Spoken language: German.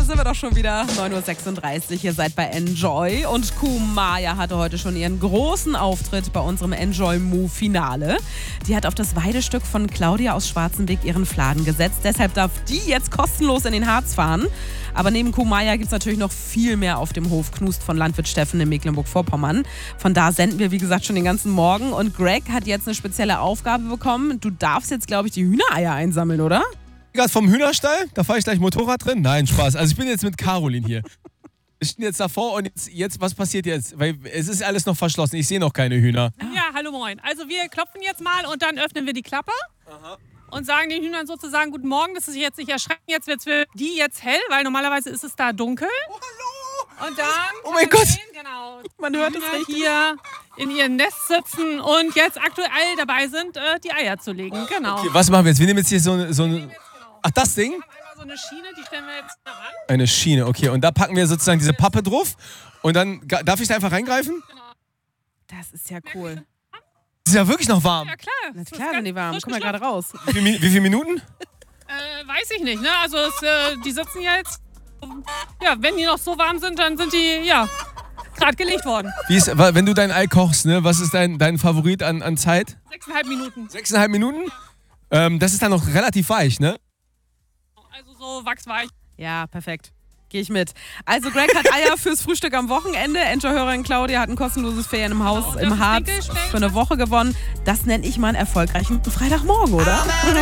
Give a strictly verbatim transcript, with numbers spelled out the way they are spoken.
sind wir doch schon wieder. neun Uhr sechsunddreißig, ihr seid bei Enjoy. Und Kumaya hatte heute schon ihren großen Auftritt bei unserem Enjoy Move Finale. Die hat auf das Weidestück von Claudia aus Schwarzenbeck ihren Fladen gesetzt. Deshalb darf die jetzt kostenlos in den Harz fahren. Aber neben Kumaya gibt es natürlich noch viel mehr auf dem Hof Knust von Landwirt Steffen in Mecklenburg-Vorpommern. Von da senden wir, wie gesagt, schon den ganzen Morgen. Und Greg hat jetzt eine spezielle Aufgabe bekommen. Du darfst jetzt, glaube ich, die Hühnereier einsammeln, oder? Gerade vom Hühnerstall, da fahre ich gleich Motorrad drin. Nein, Spaß. Also ich bin jetzt mit Caroline hier. Ich bin jetzt davor und jetzt, jetzt, was passiert jetzt? Weil es ist alles noch verschlossen, ich sehe noch keine Hühner. Ja, hallo moin. Also wir klopfen jetzt mal und dann öffnen wir die Klappe. Aha. Und sagen den Hühnern sozusagen guten Morgen, dass sie sich jetzt nicht erschrecken. Jetzt wird es für die jetzt hell, weil normalerweise ist es da dunkel. Oh, hallo! Und dann oh mein Gott! Sehen, genau, Man hört es Hühner richtig. hier in ihrem Nest sitzen und jetzt aktuell dabei sind, äh, die Eier zu legen. Genau. Okay, was machen wir jetzt? Wir nehmen jetzt hier so eine... So eine Genau. ach, das Ding? Wir haben einmal so eine Schiene, die stellen wir jetzt da ran. Eine Schiene, okay. Und da packen wir sozusagen diese Pappe drauf. Und dann, darf ich da einfach reingreifen? Das ist ja cool. Ist ja wirklich noch warm. Ja klar. Na Das ist klar, ganz wenn die warm. frisch Komm ja gerade raus. Wie, viel Mi- wie viele Minuten? Äh, weiß ich nicht, ne? Also es, äh, die sitzen ja jetzt. Ja, wenn die noch so warm sind, dann sind die, ja, gerade gelegt worden. Wie ist, wa- wenn du dein Ei kochst, ne? Was ist dein, dein Favorit an, an Zeit? Sechseinhalb Minuten. Sechseinhalb Minuten? Ähm, das ist dann noch relativ weich, ne? Also so wachsweich. Ja, perfekt. Gehe ich mit. Also Greg hat Eier fürs Frühstück am Wochenende. Enjoy-Hörerin Claudia hat ein kostenloses Ferien im Haus Genau, und im das ist Harz Dinkelsteak. für eine Woche gewonnen. Das nenne ich mal einen erfolgreichen Freitagmorgen, oder?